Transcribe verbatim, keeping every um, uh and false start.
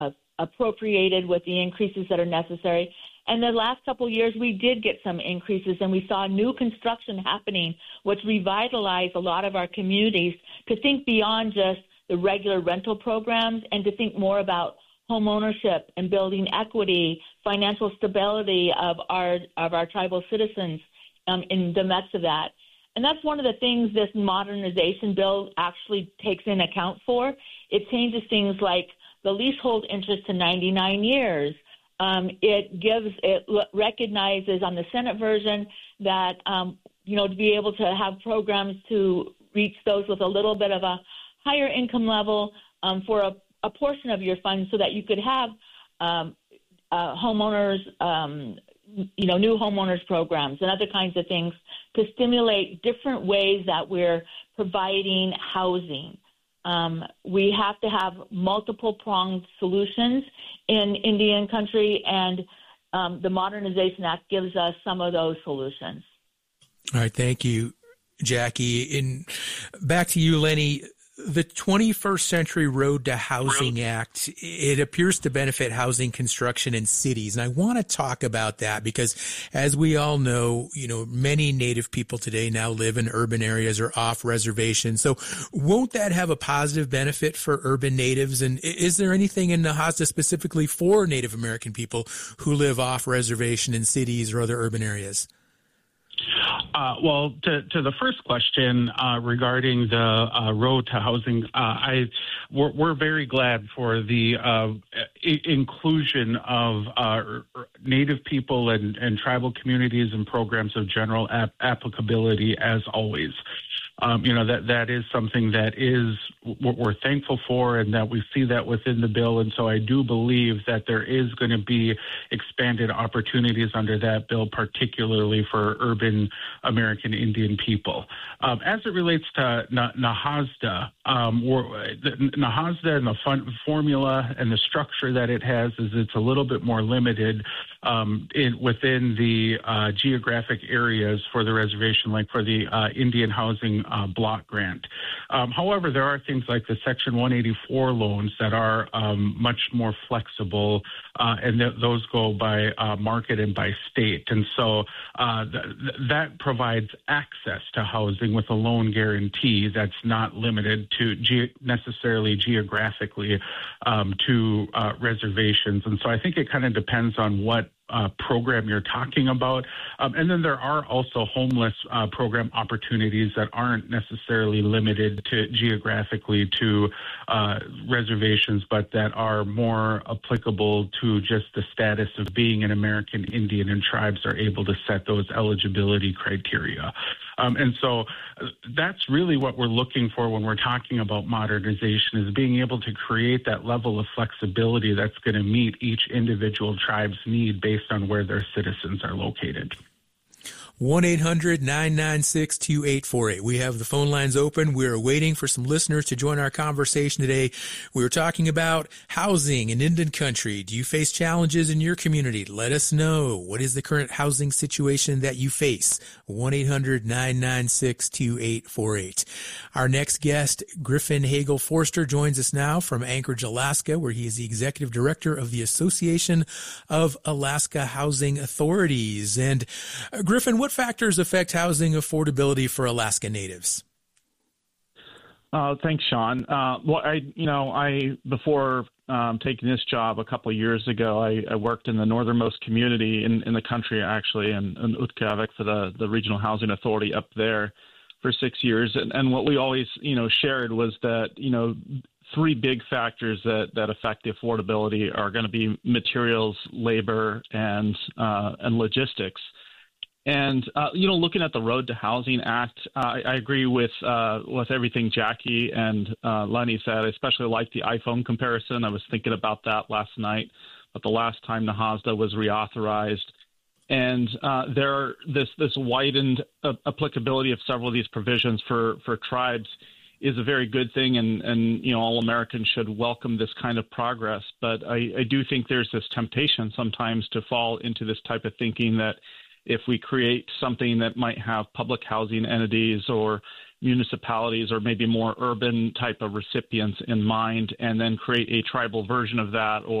uh, appropriated with the increases that are necessary. And the last couple of years, we did get some increases, and we saw new construction happening, which revitalized a lot of our communities to think beyond just the regular rental programs and to think more about home ownership and building equity, financial stability of our of our tribal citizens um, in the midst of that. And that's one of the things this modernization bill actually takes in account for. It changes things like the leasehold interest to ninety-nine years. Um, it gives, it recognizes on the Senate version that, um, you know, to be able to have programs to reach those with a little bit of a higher income level um, for a, a portion of your funds so that you could have um, uh, homeowners, um, you know, new homeowners programs and other kinds of things to stimulate different ways that we're providing housing. Um, we have to have multiple pronged solutions in Indian country, and um, the Modernization Act gives us some of those solutions. All right. Thank you, Jackie. And back to you, Lenny. The twenty-first Century Road to Housing Act, it appears to benefit housing construction in cities. And I want to talk about that because, as we all know, you know, many Native people today now live in urban areas or off reservations. So won't that have a positive benefit for urban natives? And is there anything in Nahasda specifically for Native American people who live off reservation in cities or other urban areas? Uh, well, to, to the first question uh, regarding the uh, road to housing, uh, I we're, we're very glad for the uh, I- inclusion of uh, Native people and, and tribal communities and programs of general ap- applicability, as always. Um, you know, that that is something that is what we're thankful for, and that we see that within the bill. And so I do believe that there is going to be expanded opportunities under that bill, particularly for urban American Indian people. Um, as it relates to Nah- Nahasda, um, the, Nahasda and the fun, formula and the structure that it has is it's a little bit more limited um, in, within the uh, geographic areas for the reservation, like for the uh, Indian Housing Uh, block grant. Um, however, there are things like the Section one eighty-four loans that are um, much more flexible, uh, and th- those go by uh, market and by state. And so uh, th- that provides access to housing with a loan guarantee that's not limited to ge- necessarily geographically um, to uh, reservations. And so I think it kind of depends on what Uh, program you're talking about. Um, and then there are also homeless uh, program opportunities that aren't necessarily limited to geographically to uh, reservations, but that are more applicable to just the status of being an American Indian, and tribes are able to set those eligibility criteria. Um, and so that's really what we're looking for when we're talking about modernization, is being able to create that level of flexibility that's going to meet each individual tribe's need based on where their citizens are located. one eight hundred nine nine six two eight four eight. We have the phone lines open. We're waiting for some listeners to join our conversation today. We were talking about housing in Indian country. Do you face challenges in your community? Let us know. What is the current housing situation that you face? one eight hundred nine nine six two eight four eight. Our next guest, Griffin Hagel Forster, joins us now from Anchorage, Alaska, where he is the executive director of the Association of Alaska Housing Authorities. And uh, Griffin, what factors affect housing affordability for Alaska Natives? Uh, thanks, Sean. Uh, well, I, you know, I before um, taking this job a couple of years ago, I, I worked in the northernmost community in, in the country, actually, in, in Utqiagvik for the, the Regional Housing Authority up there for six years. And, and what we always, you know, shared was that, you know, three big factors that, that affect the affordability are going to be materials, labor, and uh, and logistics. And, uh, you know, looking at the Road to Housing Act, uh, I, I agree with uh, with everything Jackie and uh, Lenny said. I especially like the iPhone comparison. I was thinking about that last night, but the last time Nahasda was reauthorized. And uh, there are this, this widened uh, applicability of several of these provisions for, for tribes is a very good thing, and, and you know, all Americans should welcome this kind of progress. But I, I do think there's this temptation sometimes to fall into this type of thinking that if we create something that might have public housing entities or municipalities or maybe more urban type of recipients in mind, and then create a tribal version of that, or